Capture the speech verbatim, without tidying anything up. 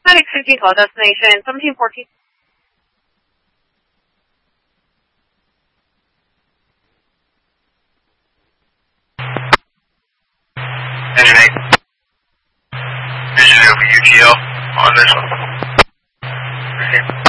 Medic fifteen twelve destination, seventeen fourteen. Engine eight. Vision over U T L on this one. Receive.